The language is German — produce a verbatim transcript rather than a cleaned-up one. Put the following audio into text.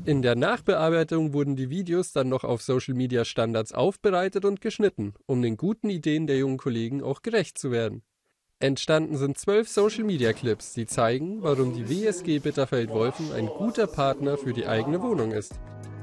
In der Nachbearbeitung wurden die Videos dann noch auf Social-Media-Standards aufbereitet und geschnitten, um den guten Ideen der jungen Kollegen auch gerecht zu werden. Entstanden sind zwölf Social-Media-Clips, die zeigen, warum die W S G Bitterfeld-Wolfen ein guter Partner für die eigene Wohnung ist.